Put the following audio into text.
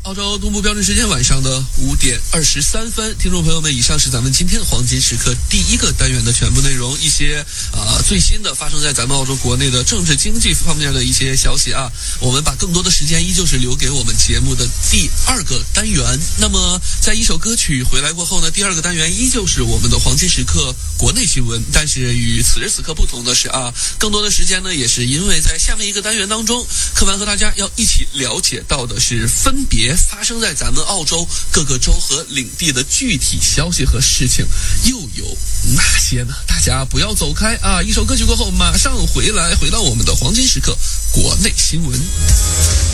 澳洲东部标准时间晚上的5:23，听众朋友们，以上是咱们今天黄金时刻第一个单元的全部内容，一些最新的发生在咱们澳洲国内的政治经济方面的一些消息啊。我们把更多的时间依旧是留给我们节目的第二个单元。那么在一首歌曲回来过后呢，第二个单元依旧是我们的黄金时刻国内新闻，但是与此时此刻不同的是啊，更多的时间呢也是因为在下面一个单元当中，柯凡和大家要一起了解到的是分别发生在咱们澳洲各个州和领地的具体消息和事情又有哪些呢？大家不要走开啊！一首歌曲过后马上回来，回到我们的黄金时刻国内新闻。